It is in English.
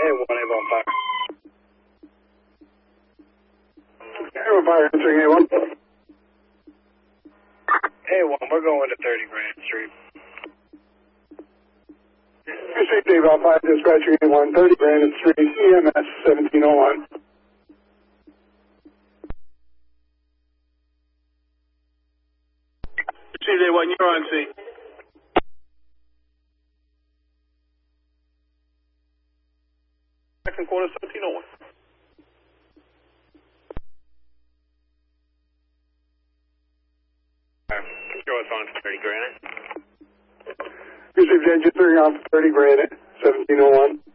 A1, Avon Fire. Avon Fire, answering A1. A1, we're going to 30 Grand Street. Received Avon Fire, dispatching A1, 30 Brandon Street, EMS 1701. Received A1, you're on scene. Second quarter 1701. Show us on 30 Granite. Received engine 3 on 30 Granite, 1701.